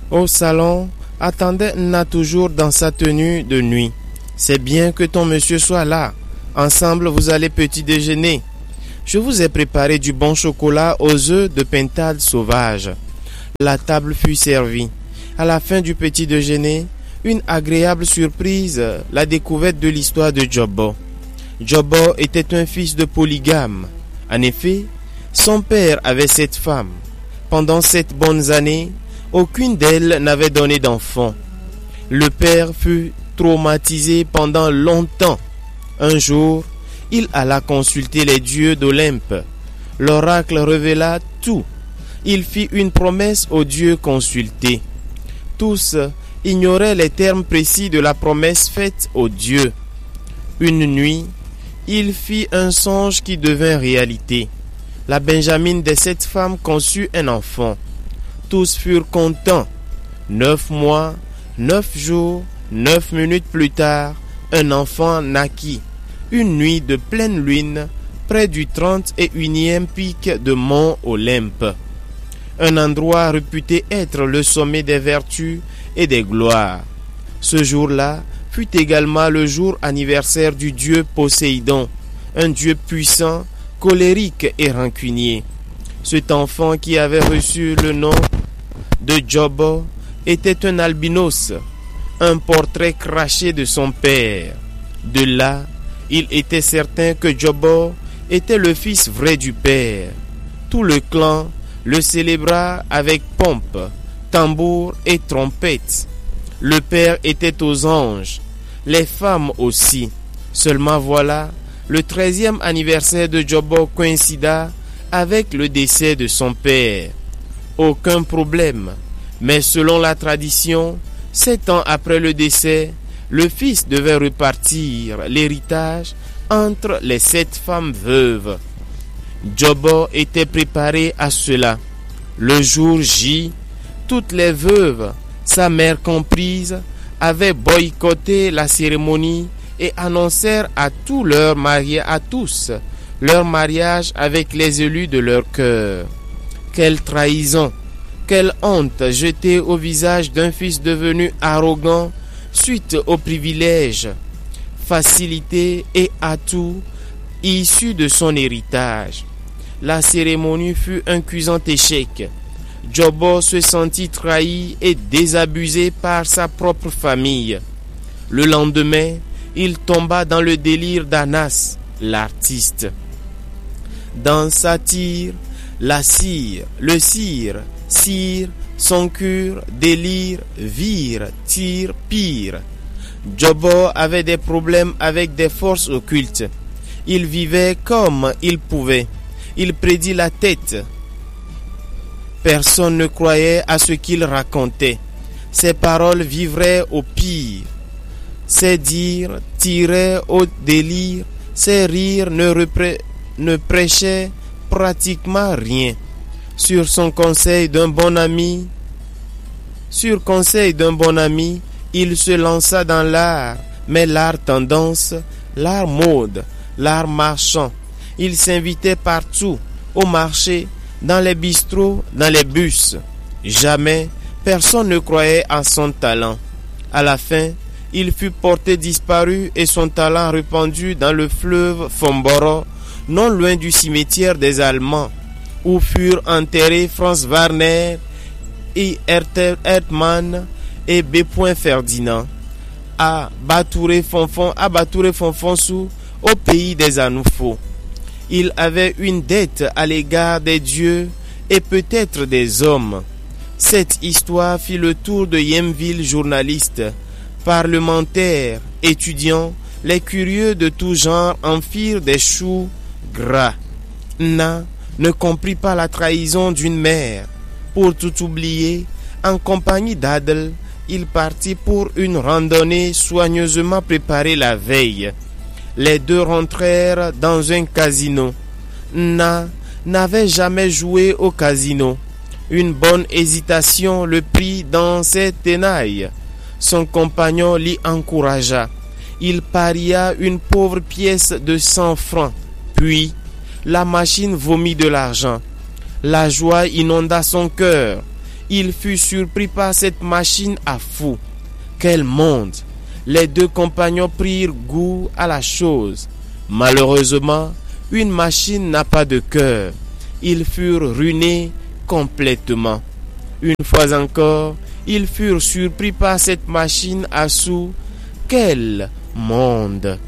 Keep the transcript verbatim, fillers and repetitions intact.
Au salon, attendait Nna toujours dans sa tenue de nuit. C'est bien que ton monsieur soit là. Ensemble, vous allez petit déjeuner. Je vous ai préparé du bon chocolat aux œufs de pintade sauvage. La table fut servie. À la fin du petit déjeuner, une agréable surprise, la découverte de l'histoire de Jobbo. Jobbo était un fils de polygame. En effet, son père avait sept femmes. Pendant sept bonnes années, aucune d'elles n'avait donné d'enfant. Le père fut traumatisé pendant longtemps. Un jour, il alla consulter les dieux d'Olympe. L'oracle révéla tout. Il fit une promesse aux dieux consultés. Tous ignoraient les termes précis de la promesse faite aux dieux. Une nuit, il fit un songe qui devint réalité. La benjamine des sept femmes conçut un enfant. Tous furent contents. Neuf mois, neuf jours, neuf minutes plus tard, un enfant naquit. Une nuit de pleine lune, près du trente et unième pic de Mont Olympe. Un endroit réputé être le sommet des vertus et des gloires. Ce jour-là fut également le jour anniversaire du dieu Poséidon, un dieu puissant, colérique et rancunier. Cet enfant qui avait reçu le nom de Jobbo était un albinos, un portrait craché de son père. De là, il était certain que Jobbo était le fils vrai du père. Tout le clan le célébra avec pompe, tambour et trompette. Le père était aux anges, les femmes aussi. Seulement voilà, le treizième anniversaire de Jobbo coïncida avec le décès de son père. Aucun problème, mais selon la tradition, sept ans après le décès, le fils devait repartir l'héritage entre les sept femmes veuves. Jobbo était préparé à cela. Le jour J, toutes les veuves, sa mère comprise, avaient boycotté la cérémonie et annoncèrent à tous leurs mariés, à tous, leur mariage avec les élus de leur cœur. Quelle trahison, quelle honte jetée au visage d'un fils devenu arrogant suite aux privilèges, facilités et atouts issus de son héritage. La cérémonie fut un cuisant échec. Jobbo se sentit trahi et désabusé par sa propre famille. Le lendemain, il tomba dans le délire d'Anas, l'artiste. Dans satire, la cire, le cire, cire, soncure, délire, vire, tire, pire. Jobbo avait des problèmes avec des forces occultes. Il vivait comme il pouvait. Il prédit la tête. Personne ne croyait à ce qu'il racontait. Ses paroles vivraient au pire. Ses dires tiraient au délire. Ses rires ne, repré- ne prêchaient pratiquement rien. Sur son conseil d'un bon ami, sur conseil d'un bon ami, il se lança dans l'art, mais l'art tendance, l'art mode, l'art marchand. Il s'invitait partout, au marché, dans les bistrots, dans les bus. Jamais personne ne croyait à son talent. À la fin, il fut porté disparu et son talent répandu dans le fleuve Fomboro, non loin du cimetière des Allemands, où furent enterrés Franz Warner et Erdmann et B. Ferdinand, à Batouré Fonfon, à Batouré Fonfonsou, au pays des Anoufos. Il avait une dette à l'égard des dieux et peut-être des hommes. Cette histoire fit le tour de Yemville, journalistes, parlementaires, étudiants, les curieux de tout genre en firent des choux gras. Nna ne comprit pas la trahison d'une mère. Pour tout oublier, en compagnie d'Adel, il partit pour une randonnée soigneusement préparée la veille. Les deux rentrèrent dans un casino. Nna n'avait jamais joué au casino. Une bonne hésitation le prit dans ses tenailles. Son compagnon l'y encouragea. Il paria une pauvre pièce de cent francs. Puis, la machine vomit de l'argent. La joie inonda son cœur. il fut surpris par cette machine à fou. Quel monde! Les deux compagnons prirent goût à la chose. Malheureusement, une machine n'a pas de cœur. Ils furent ruinés complètement. Une fois encore, ils furent surpris par cette machine à sous. Quel monde!